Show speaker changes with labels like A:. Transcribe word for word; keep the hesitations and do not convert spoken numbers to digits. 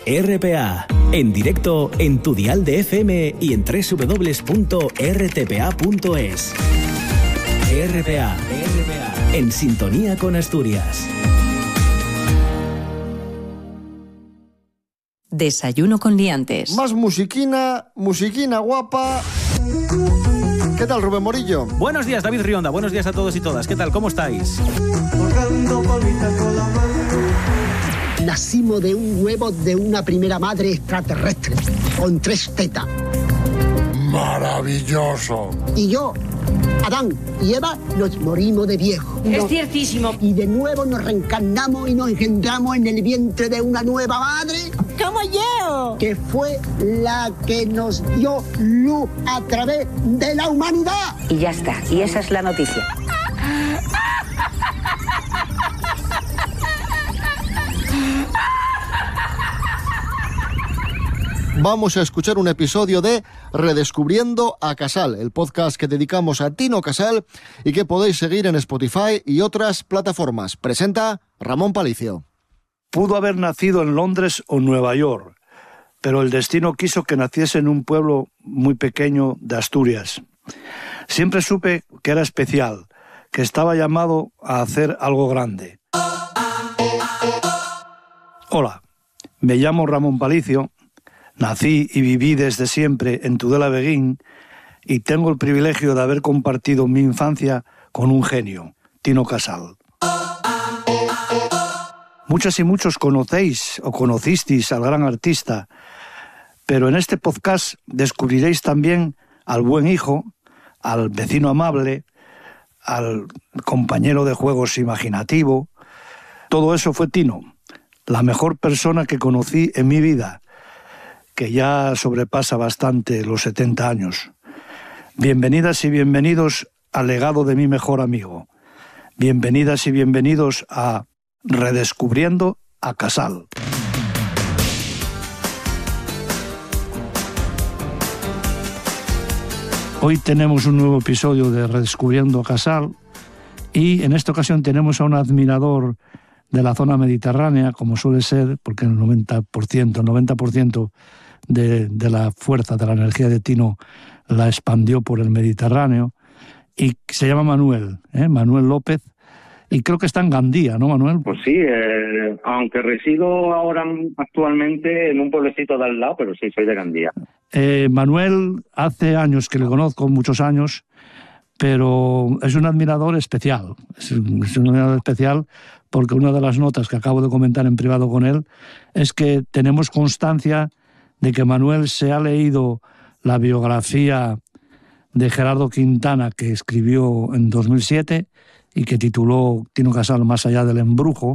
A: R P A, en directo en tu dial de F M y en doble u doble u doble u punto r t p a punto es. R P A, R P A, en sintonía con Asturias.
B: Desayuno con liantes.
C: Más musiquina, musiquina guapa. ¿Qué tal, Rubén Morillo?
D: Buenos días, David Rionda. Buenos días a todos y todas. ¿Qué tal? ¿Cómo estáis?
E: Nacimos de un huevo de una primera madre extraterrestre, con tres tetas.
F: ¡Maravilloso!
E: Y yo, Adán y Eva, nos morimos de viejo.
G: Es
E: nos,
G: ciertísimo.
E: Y de nuevo nos reencarnamos y nos engendramos en el vientre de una nueva madre.
G: ¡Como yo!
E: Que fue la que nos dio luz a través de la humanidad.
H: Y ya está. Y esa es la noticia.
C: Vamos a escuchar un episodio de Redescubriendo a Casal, el podcast que dedicamos a Tino Casal y que podéis seguir en Spotify y otras plataformas. Presenta Ramón Palicio.
I: Pudo haber nacido en Londres o Nueva York, pero el destino quiso que naciese en un pueblo muy pequeño de Asturias. Siempre supe que era especial, que estaba llamado a hacer algo grande. Hola, me llamo Ramón Palicio. Nací y viví desde siempre en Tudela-Beguín y tengo el privilegio de haber compartido mi infancia con un genio, Tino Casal. Muchas y muchos conocéis o conocisteis al gran artista, pero en este podcast descubriréis también al buen hijo, al vecino amable, al compañero de juegos imaginativo. Todo eso fue Tino, la mejor persona que conocí en mi vida, que ya sobrepasa bastante los setenta años. Bienvenidas y bienvenidos al legado de mi mejor amigo. Bienvenidas y bienvenidos a Redescubriendo a Casal. Hoy tenemos un nuevo episodio de Redescubriendo a Casal y en esta ocasión tenemos a un admirador de la zona mediterránea, como suele ser, porque el noventa por ciento, el noventa por ciento de, de la fuerza, de la energía de Tino la expandió por el Mediterráneo, y se llama Manuel, ¿eh? Manuel López, y creo que está en Gandía, ¿no, Manuel?
J: Pues sí, eh, aunque resido ahora actualmente en un pueblecito de al lado, pero sí, soy de Gandía.
I: Eh, Manuel, hace años que le conozco, muchos años, pero es un admirador especial, es un, es un admirador especial porque una de las notas que acabo de comentar en privado con él es que tenemos constancia de que Manuel se ha leído la biografía de Gerardo Quintana que escribió en dos mil siete y que tituló Tino Casal Más allá del embrujo,